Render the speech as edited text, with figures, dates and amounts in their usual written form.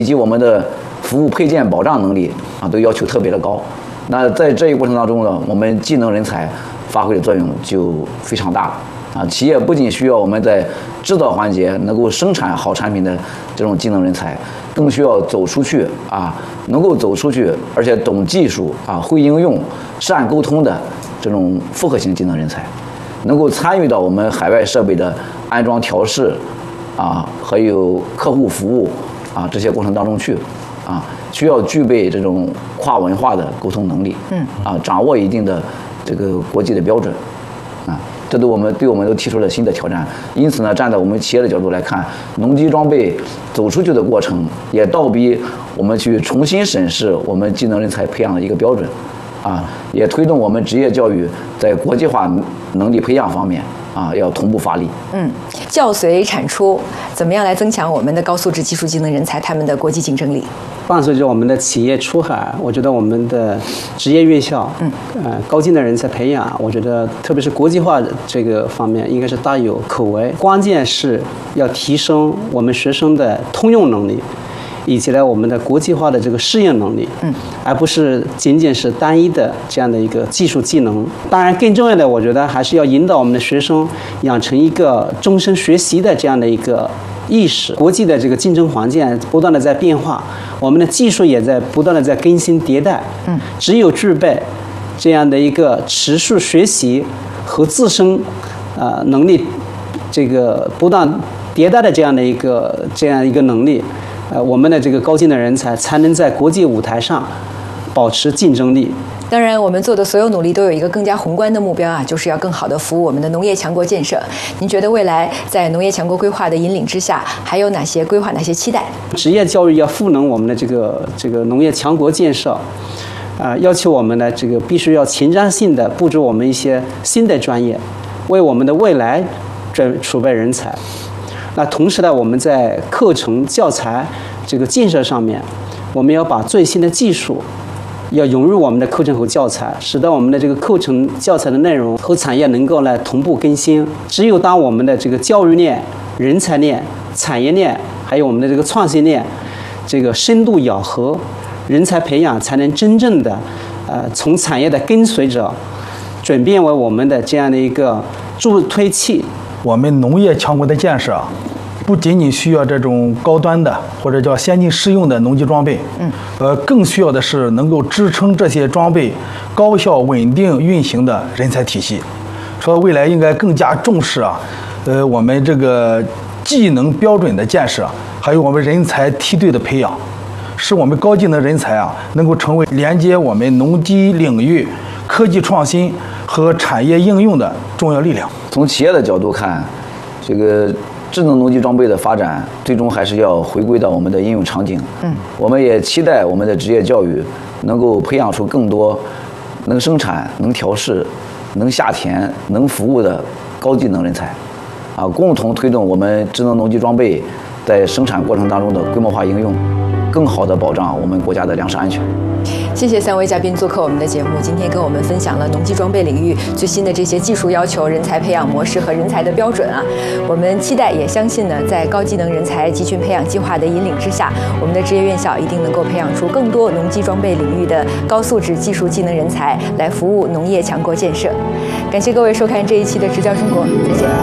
以及我们的服务配件保障能力都要求特别的高。那在这一过程当中呢，我们技能人才发挥的作用就非常大了。企业不仅需要我们在制造环节能够生产好产品的这种技能人才，更需要走出去能够走出去，而且懂技术会应用、善沟通的这种复合型技能人才，能够参与到我们海外设备的安装调试还有客户服务这些过程当中去需要具备这种跨文化的沟通能力，掌握一定的这个国际的标准这对我们都提出了新的挑战。因此呢，站在我们企业的角度来看，农机装备走出去的过程，也倒逼我们去重新审视我们技能人才培养的一个标准也推动我们职业教育在国际化能力培养方面要同步发力。 教随产出，怎么样来增强我们的高素质技术技能人才他们的国际竞争力？ 伴随着我们的企业出海，我觉得我们的职业院校，高技能人才培养，我觉得特别是国际化这个方面，应该是大有可为。关键是要提升我们学生的通用能力，以及呢我们的国际化的这个适应能力，而不是仅仅是单一的这样的一个技术技能。当然，更重要的，我觉得还是要引导我们的学生养成一个终身学习的这样的一个意识。国际的这个竞争环境不断的在变化，我们的技术也在不断的在更新迭代。只有具备这样的一个持续学习和自身能力这个不断迭代的这样一个能力，我们的这个高技能人才才能在国际舞台上保持竞争力。 当然，我们做的所有努力都有一个更加宏观的目标就是要更好的服务我们的农业强国建设。您觉得未来在农业强国规划的引领之下，还有哪些规划、哪些期待？ 职业教育要赋能我们的这个农业强国建设，要求我们呢这个必须要前瞻性的布置我们一些新的专业，为我们的未来储备人才。那同时呢，我们在课程教材这个建设上面，我们要把最新的技术要融入我们的课程和教材，使得我们的这个课程教材的内容和产业能够来同步更新。只有当我们的这个教育链、人才链、产业链，还有我们的这个创新链这个深度咬合，人才培养才能真正的从产业的跟随者转变为我们的这样的一个助推器。 我们农业强国的建设不仅仅需要这种高端的或者叫先进适用的农机装备，更需要的是能够支撑这些装备高效稳定运行的人才体系。说未来应该更加重视我们这个技能标准的建设，还有我们人才梯队的培养，使我们高技能人才能够成为连接我们农机领域科技创新和产业应用的重要力量。 从企业的角度看，这个智能农机装备的发展最终还是要回归到我们的应用场景。我们也期待我们的职业教育能够培养出更多能生产、能调试、能下田、能服务的高技能人才共同推动我们智能农机装备在生产过程当中的规模化应用，更好地保障我们国家的粮食安全。 谢谢3位嘉宾做客我们的节目，今天跟我们分享了农机装备领域最新的这些技术要求、人才培养模式和人才的标准我们期待也相信呢，在高技能人才集群培养计划的引领之下，我们的职业院校一定能够培养出更多农机装备领域的高素质技术技能人才，来服务农业强国建设。感谢各位收看这一期的直教中国，再见。